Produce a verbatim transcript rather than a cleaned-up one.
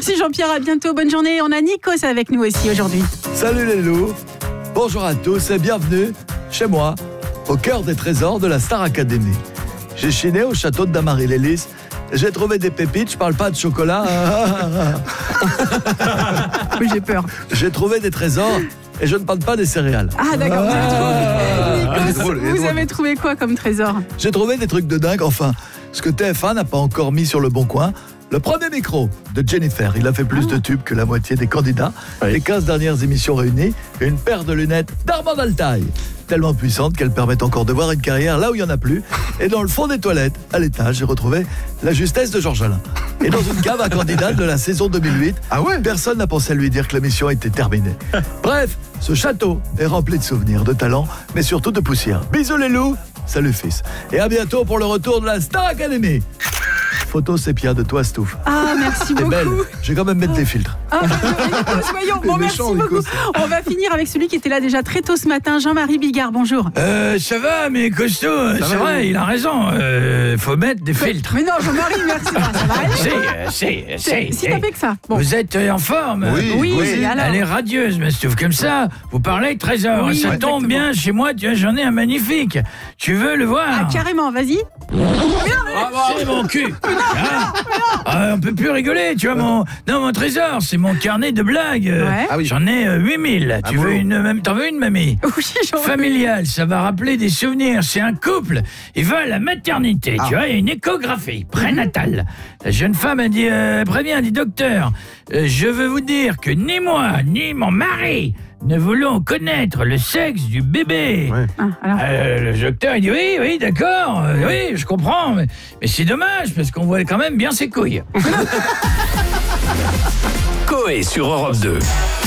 Merci Jean-Pierre, à bientôt, bonne journée. On a Nikos avec nous aussi aujourd'hui. Salut les loups. Bonjour à tous et bienvenue chez moi, au cœur des trésors de la Star Academy. J'ai chiné au château de Damary-Lélis. J'ai trouvé des pépites, je parle pas de chocolat. Oui, j'ai peur. J'ai trouvé des trésors et je ne parle pas des céréales. Ah d'accord, Ah, Nikos, drôle, vous drôle. avez trouvé quoi comme trésor? J'ai trouvé des trucs de dingue, enfin, ce que T F un n'a pas encore mis sur le bon coin. Le premier micro de Jennifer, il a fait plus Ah. de tubes que la moitié des candidats. Oui. Les quinze dernières émissions réunies, une paire de lunettes d'Armand Altaï, tellement puissantes qu'elles permettent encore de voir une carrière là où il n'y en a plus. Et dans le fond des toilettes, à l'étage, j'ai retrouvé la justesse de Georges Alain. Et dans une cave à candidat de la saison deux mille huit, Ah ouais? personne n'a pensé à lui dire que l'émission était terminée. Bref, ce château est rempli de souvenirs, de talents, mais surtout de poussière. Bisous les loups, salut fils. Et à bientôt pour le retour de la Star Academy. Photo sépia de toi, Stouff. Ah, merci T'es beaucoup. belle. Je vais quand même mettre des filtres. Ah, Nikos, voyons. Bon, merci méchant, beaucoup. Nikos. On va finir avec celui qui était là déjà très tôt ce matin, Jean-Marie Bigard, bonjour. Euh, ça va, mais costaud, euh, Ça c'est va, vrai, oui. il a raison. Euh, faut mettre des filtres. Mais non, Jean-Marie, merci. Ah, ça va aller. C'est, euh, c'est, c'est. Si t'as fait que ça. Bon. Vous êtes euh, en forme? Oui, Oui, oui. alors. Elle est radieuse, mais Stouff, comme ça, vous parlez trésor. Oui, ça exactement. tombe bien, chez moi, tu vois, j'en ai un magnifique. Tu veux le voir? Ah, carrément, vas-y. C'est mon cul. Hein Ah, on peut plus rigoler, tu vois, mon... Non, mon trésor, c'est mon carnet de blagues. Euh, Ouais. Ah oui. J'en ai euh, huit mille. Ah Tu bon. veux une... même- T'en veux une, mamie? Oui, Jean-Marie. Familial, ça va rappeler des souvenirs. C'est un couple. Il va à la maternité, Ah. tu vois, il y a une échographie prénatale. La jeune femme a dit, euh, prévient, dit docteur, euh, je veux vous dire que ni moi, ni mon mari ne voulons connaître le sexe du bébé. Ouais. Ah, alors. Euh, le docteur, il dit, oui, oui, d'accord, euh, oui, je comprends, mais, mais c'est dommage, parce qu'on voit quand même bien ses couilles. Coé sur Europe deux.